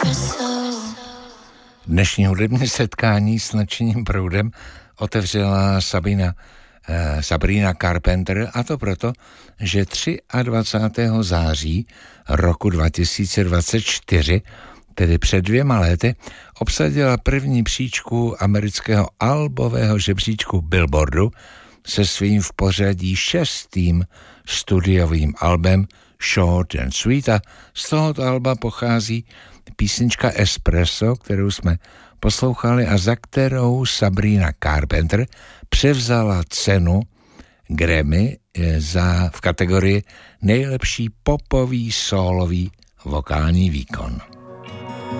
Dnešní hudební setkání s Nadšeným proudem otevřela Sabrina Carpenter, a to proto, že 23. září roku 2024, tedy před 2 lety, obsadila první příčku amerického albového žebříčku Billboardu se svým v pořadí 6. studiovým albem Short and Sweet, a z tohoto alba pochází písnička Espresso, kterou jsme poslouchali a za kterou Sabrina Carpenter převzala cenu Grammy v kategorii nejlepší popový sólový vokální výkon.